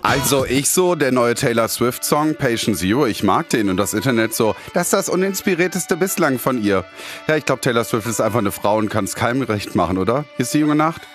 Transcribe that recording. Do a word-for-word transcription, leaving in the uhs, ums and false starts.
Also ich so, der neue Taylor Swift-Song Patient Zero, ich mag den und das Internet so, das ist das uninspirierteste bislang von ihr. Ja, ich glaube, Taylor Swift ist einfach eine Frau und kann es keinem recht machen, oder? Hier ist die junge Nacht.